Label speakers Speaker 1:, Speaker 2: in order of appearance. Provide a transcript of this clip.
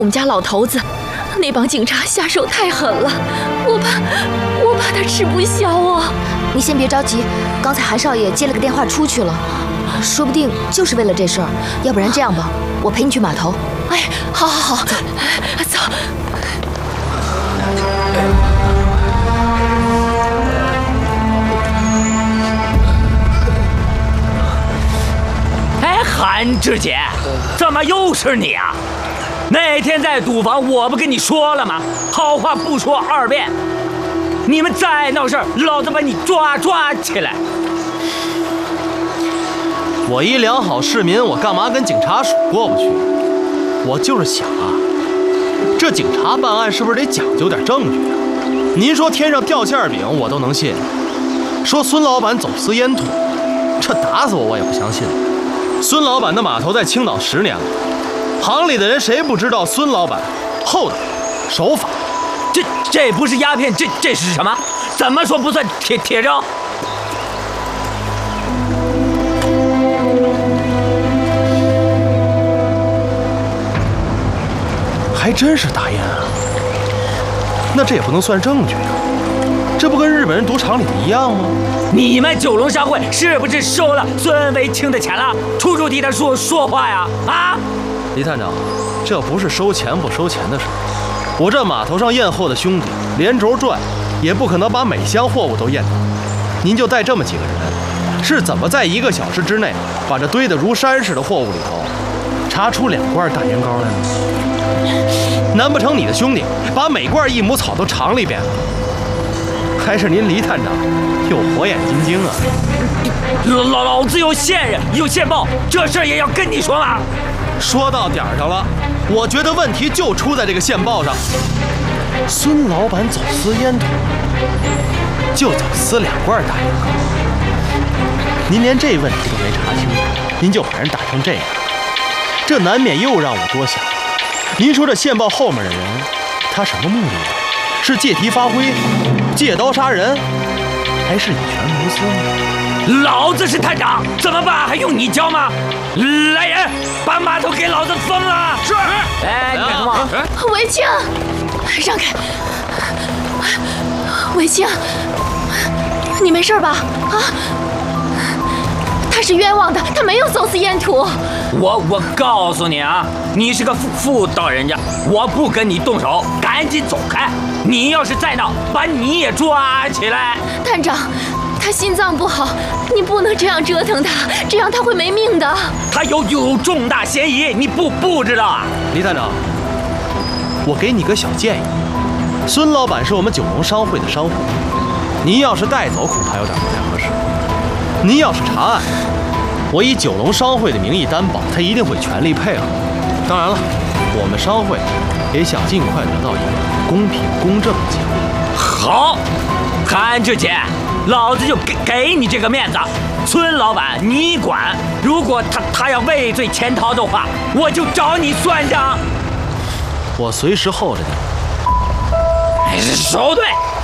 Speaker 1: 我们家老头子，那帮警察下手太狠了，我怕他吃不消啊。
Speaker 2: 你先别着急，刚才韩少爷接了个电话出去了，说不定就是为了这事儿。要不然这样吧，我陪你去码头。
Speaker 1: 哎，好，走。
Speaker 3: 哎，韩志姐，怎么又是你啊？那天在赌坊，我不跟你说了吗？好话不说二遍，你们再闹事儿，老子把你抓起来！
Speaker 4: 我一良好市民，我干嘛跟警察署过不去？我就是想啊，这警察办案是不是得讲究点证据啊？您说天上掉馅饼，我都能信；说孙老板走私烟土，这打死我也不相信。孙老板的码头在青岛10年了，行里的人谁不知道孙老板厚道守法？
Speaker 3: 这不是鸦片，这是什么？怎么说不算铁证？
Speaker 4: 还真是大烟啊！那这也不能算证据啊，这不跟日本人赌场里的一样吗？
Speaker 3: 你们九龙商会是不是收了孙维清的钱了？处处替他说话呀！啊，
Speaker 4: 李探长，这不是收钱不收钱的事。我这码头上验货的兄弟连轴转，也不可能把每箱货物都验到。您就带这么几个人，是怎么在1个小时之内把这堆得如山似的货物里头查出2罐大烟膏来呢？难不成你的兄弟把每罐益母草都尝了一遍？还是您黎探长有火眼金睛啊？
Speaker 3: 老子有线人，有线报，这事儿也要跟你说吗？
Speaker 4: 说到点儿上了，我觉得问题就出在这个线报上。孙老板走私烟土，就走私2罐大烟膏，您连这问题都没查清楚，您就把人打成这样，这难免又让我多想。您说这线报后面的人，他什么目的呢？是借题发挥，借刀杀人，还是以权谋私呢？
Speaker 3: 老子是探长，怎么办？还用你教吗？来人，把码头给老子封了！是。哎，你干什么？
Speaker 1: 维清，让开！维清，你没事吧？啊？他是冤枉的，他没有走私烟土。
Speaker 3: 我告诉你啊，你是个妇道人家，我不跟你动手，赶紧走开！你要是再闹，把你也抓起来。
Speaker 1: 探长，他心脏不好，你不能这样折腾他，这样他会没命的。
Speaker 3: 他有重大嫌疑，你不知道啊？
Speaker 4: 黎探长，我给你个小建议，孙老板是我们九龙商会的商户，您要是带走，恐怕有点不太合适。您要是查案，我以九龙商会的名义担保，他一定会全力配合。当然了，我们商会也想尽快得到一个公平公正的结果。
Speaker 3: 好，韩志姐，老子就给你这个面子。孙老板你管，如果他要畏罪潜逃的话，我就找你算账。
Speaker 4: 我随时候着你。
Speaker 3: 收队。